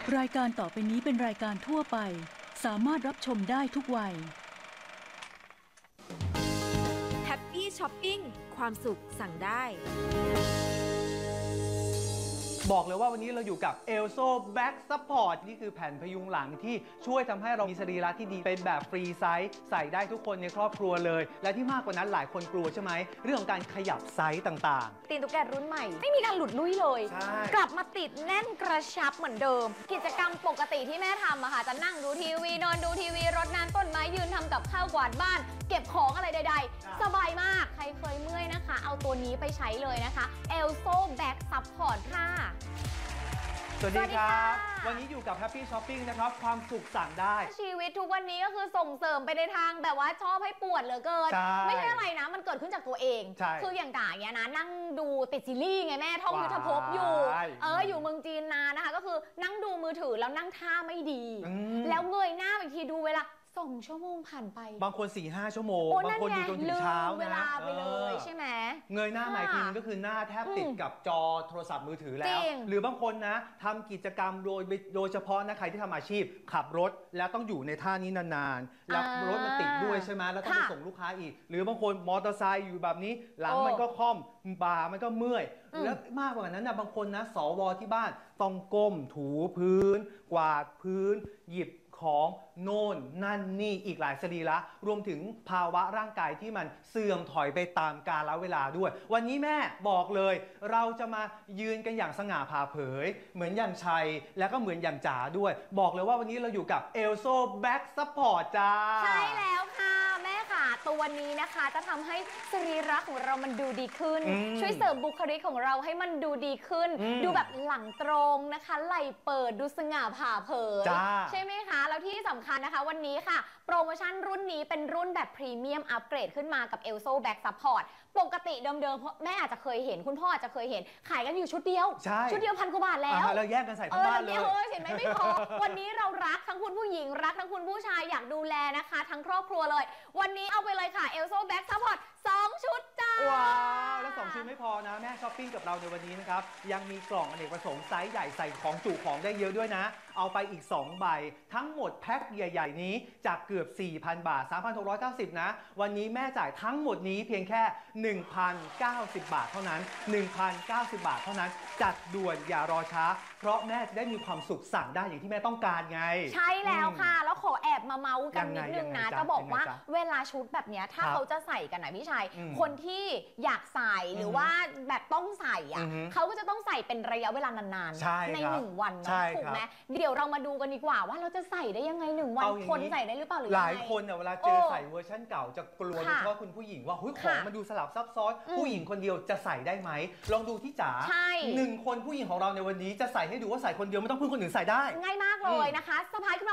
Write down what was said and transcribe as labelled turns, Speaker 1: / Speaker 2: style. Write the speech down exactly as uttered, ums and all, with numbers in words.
Speaker 1: รายการต่อไปนี้เป็นรายการทั่วไปสามารถรับชมได้ทุกวัย
Speaker 2: แฮปปี้ช้อปปิ้งความสุขสั่งได้
Speaker 3: บอกเลยว่าวันนี้เราอยู่กับ เอลโซ Back Support นี่คือแผ่นพยุงหลังที่ช่วยทำให้เรามีสรีระที่ดีเป็นแบบฟรีไซส์ใส่ได้ทุกคนในครอบครัวเลยและที่มากกว่านั้นหลายคนกลัวใช่ไหมเรื่องของการขยับไซส์ต่าง
Speaker 4: ๆตีนตุ๊กแกรุ่นใหม่ไม่มีการหลุดลุ่ยเลยกลับมาติดแน่นกระชับเหมือนเดิมกิจกรรมปกติที่แม่ทำอะค่ะจะนั่งดูทีวีนอนดูทีวีรดน้ำต้นไม้ยืนทำกับข้าวกวาดบ้านเก็บของอะไรใดๆสบายมากใครเคยเมื่อยนะคะเอาตัวนี้ไปใช้เลยนะคะ เอลโซ Back Support ค่ะ
Speaker 3: สวัสดีครับวันนี้อยู่กับ Happy Shopping นะครับความสุขสั่งได้
Speaker 4: ชีวิตทุกวันนี้ก็คือส่งเสริมไปในทางแบบว่าชอบให้ปวดเหลือเกินไม่ใช่อะไรนะมันเกิดขึ้นจากตัวเองคืออย่างด่าอย่างเงี้ยนะนั่งดูติดซีรีส์ไงแม่ท่องยุทธภพอยู่เอออยู่เมืองจีนนานนะคะก็คือนั่งดูมือถือแล้วนั่งท่าไม่ดีแล้วเงยหน้าอีกทีดูเวลาสองชั่วโมงผ่านไป
Speaker 3: บางคน สี่ห้า ชั่วโมงบางคนดูจนถึงเช้านะ
Speaker 4: เวลาไปเลยใช่ไหม
Speaker 3: เงยหน้าหมายถึงก็คือหน้าแทบติดกับจอโทรศัพท์มือถือแล้วหรือบางคนนะทำกิจกรรมโดยโดยเฉพาะนะใครที่ทำอาชีพขับรถแล้วต้องอยู่ในท่านี้นานๆแล้วรถมันติดด้วยใช่ไหมแล้วต้องไปส่งลูกค้าอีกหรือบางคนมอเตอร์ไซค์อยู่แบบนี้หลังมันก็ค่อมบ่ามันก็เมื่อยแล้วมากกว่านั้นนะบางคนนะสวที่บ้านต้องก้มถูพื้นกวาดพื้นหยิบของโน่นนั่นนี่อีกหลายสรีระรวมถึงภาวะร่างกายที่มันเสื่อมถอยไปตามกาลเวลาด้วยวันนี้แม่บอกเลยเราจะมายืนกันอย่างสง่าผ่าเผยเหมือนอย่างชัยแล้วก็เหมือนอย่างจ๋าด้วยบอกเลยว่าวันนี้เราอยู่กับ เอลโซ Back Support จ้า
Speaker 4: ใช่แล้วค่ะแม่ค่ะตัวนี้นะคะจะทำให้สรีระของเรามันดูดีขึ้นช่วยเสริมบุคลิกของเราให้มันดูดีขึ้นดูแบบหลังตรงนะคะไหล่เปิดดูสง่าผ่าเผยใช่ไหมคะแล้วที่สำคัญนะคะวันนี้ค่ะโปรโมชั่นรุ่นนี้เป็นรุ่นแบบพรีเมียมอัปเกรดขึ้นมากับ เอลโซ Back Support ปกติเดิมๆแม่อาจจะเคยเห็นคุณพ่ออาจจะเคยเห็นขายกันอยู่ชุดเดียวชุดเดียวพันกว่าบาทแล้ว
Speaker 3: แล้วแยกกันใส่ทั้งบ้านเลย
Speaker 4: เห็นไหมไม่พอวันนี้เรารักทั้งคุณผู้หญิงรักทั้งคุณผู้ชายอยากดูแลนะคะทั้งครอบครัวเลยวันนี้เอาไปเลยค่ะ เอลโซ Back Support สองชุดจ้า
Speaker 3: ว้าวแล้วสองชุดไม่พอนะแม่ช้อปปิ้งกับเราในวันนี้นะครับยังมีกล่องอเนกประสงค์ไซส์ใหญ่ใส่ของจุของได้เยอะด้วยนะเอาไปอีกสองใบทั้งหมดแพ็คใหญ่ๆนี้จากเกือบ สี่พัน บาท สามพันหกร้อยเก้าสิบ นะวันนี้แม่จ่ายทั้งหมดนี้เพียงแค่ หนึ่งพันเก้าสิบ บาทเท่านั้น หนึ่งพันเก้าสิบ บาทเท่านั้นจัดด่วนอย่ารอช้าเพราะแม่จะได้มีความสุขสั่งได้อย่างที่แม่ต้องการไง
Speaker 4: ใช่แล้วค่ะแล้วขอแอบมาเมาส์กันนิดนึงนะจะบอกว่าเวลาชุดแบบนี้ถ้าเขาจะใส่กันนะพี่ชัยคนที่อยากใส่หรือว่าแบบต้องใส่อ่ะเขาก็จะต้องใส่เป็นระยะเวลานานๆในหนึ่งวันถูกไหมเดี๋ยวเรามาดูกันดีกว่าว่าเราจะใส่ได้ยังไงหนึ่งวันคนใส่ได้หรือเปล่าหรือ
Speaker 3: หลายคนเนี่ยเวลาเจอใส่เวอร์ชั่นเก่าจะกลัวโดยเฉพาะคุณผู้หญิงว่าของมันดูสลับซับซ้อนผู้หญิงคนเดียวจะใส่ได้ไหมลองดูที่จ๋าหนึ่งคนผู้หญิงของเราในวันนี้จะใส่ให้ดูว่าใส่คนเดียวไม่ต้องพึ่งคนอื่นใส่ได้
Speaker 4: ง่ายมากเลยนะคะสะพายขึ้นมา